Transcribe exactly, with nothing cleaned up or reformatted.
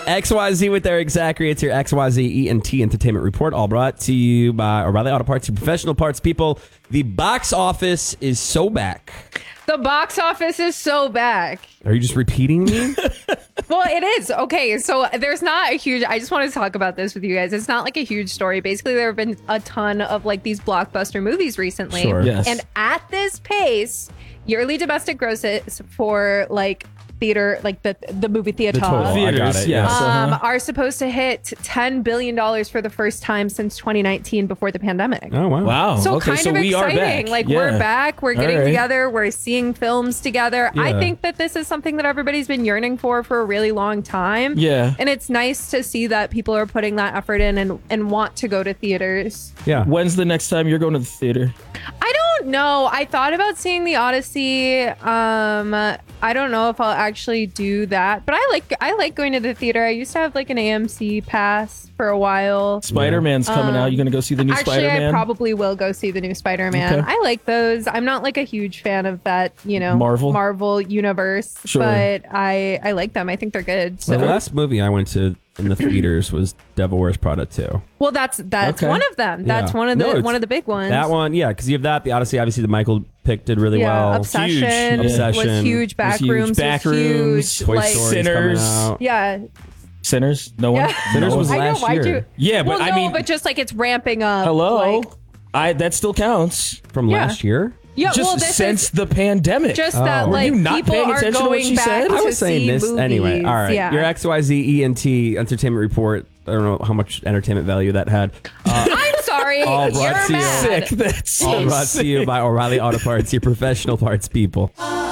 X Y Z with Eric Zachary. It's your X Y Z E N T Entertainment Report, all brought to you by O'Reilly Auto Parts, your professional parts people. The box office is so back. The box office is so back. Are you just repeating me? Well, it is. Okay, so there's not a huge... I just want to talk about this with you guys. It's not like a huge story. Basically, there have been a ton of like these blockbuster movies recently. Sure. Yes. And at this pace, yearly domestic grosses for like theater, like the the movie theater, The total. I got Theaters, it, yes. yeah. um, uh-huh. are supposed to hit ten billion dollars for the first time since twenty nineteen before the pandemic. Oh, wow. Wow. So okay, kind so of we are exciting. back. Like Yeah. we're back. We're getting All right. together. We're seeing films together. I Yeah. think that this is something that everybody's been yearning for for a really long time. Yeah. And it's nice to see that people are putting that effort in and, and want to go to theaters. Yeah. When's the next time you're going to the theater? I don't know. I thought about seeing the Odyssey. Um, I don't know if I'll actually do that, but I like I like going to the theater. I used to have like an A M C pass for a while. Spider-Man's coming out. You gonna go see the new Actually, Spider-Man? I probably will go see the new Spider-Man. Okay. I like those. I'm not like a huge fan of that, you know, Marvel? Marvel universe, Sure. but I I like them. I think they're good. So The last movie I went to in the theaters was Devil Wears Prada two. well, that's that's Okay. one of them. That's Yeah. one of No, the it's- one of the big ones. That one, yeah, because you have that. The Odyssey, obviously, the Michael pick did really yeah, well. Obsession, Huge. Obsession. was huge. Was huge. Backrooms was Backrooms, huge. Toy like, Story's Sinners. coming out. yeah, Sinners? No one? Yeah. Sinners No was one? I know. last Why'd year. you? Yeah, but well, I no, mean, but just like it's ramping up. hello? Like, I that still counts. From Yeah. last year? yeah, Just well, this since is the pandemic. just Oh. that Were like you not people paying are attention to what going she back said? to I was saying see this movies. anyway. All right. Yeah. Your X Y Z E N T Entertainment Report. I don't know how much entertainment value that had. Uh, I'm sorry. All You're brought to you. mad. Sick. That's all so brought sick. to you by O'Reilly Auto Parts, your professional parts people.